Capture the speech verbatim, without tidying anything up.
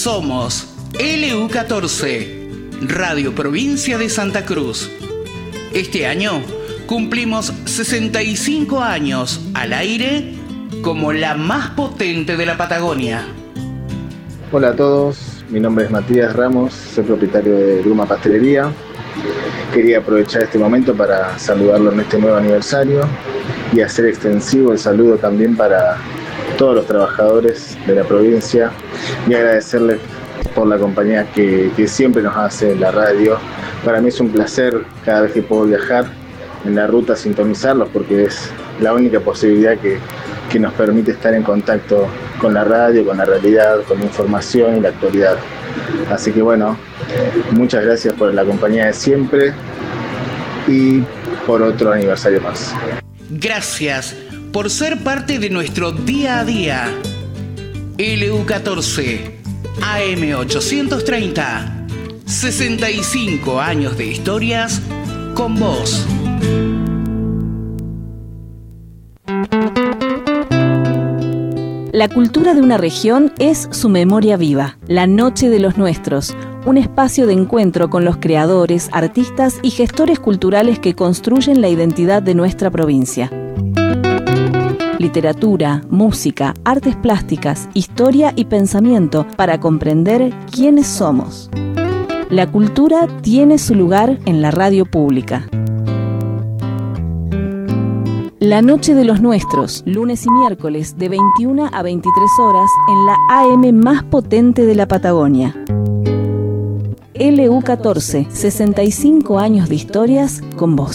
Somos L U catorce, Radio Provincia de Santa Cruz. Este año cumplimos sesenta y cinco años al aire como la más potente de la Patagonia. Hola a todos, mi nombre es Matías Ramos, soy propietario de Luma Pastelería. Quería aprovechar este momento para saludarlo en este nuevo aniversario y hacer extensivo el saludo también para todos los trabajadores de la provincia y agradecerles por la compañía que, que siempre nos hace en la radio. Para mí es un placer cada vez que puedo viajar en la ruta sintonizarlos porque es la única posibilidad que, que nos permite estar en contacto con la radio, con la realidad, con la información y la actualidad. Así que bueno, muchas gracias por la compañía de siempre y por otro aniversario más. Gracias por ser parte de nuestro día a día. L U catorce, A M ochocientos treinta, sesenta y cinco años de historias con vos. La cultura de una región es su memoria viva. La Noche de los Nuestros, un espacio de encuentro con los creadores, artistas y gestores culturales que construyen la identidad de nuestra provincia. Literatura, música, artes plásticas, historia y pensamiento para comprender quiénes somos. La cultura tiene su lugar en la radio pública. La Noche de los Nuestros, lunes y miércoles de veintiuna a veintitrés horas en la A M más potente de la Patagonia. L U catorce, sesenta y cinco años de historias con vos.